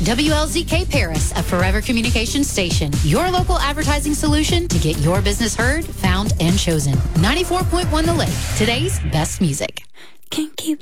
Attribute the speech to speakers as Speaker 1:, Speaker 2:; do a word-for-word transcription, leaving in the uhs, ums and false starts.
Speaker 1: W L Z K Paris, a Forever Communications station. Your local advertising solution to get your business heard, found, and chosen. ninety-four point one The Lake. Today's best music.
Speaker 2: Can't keep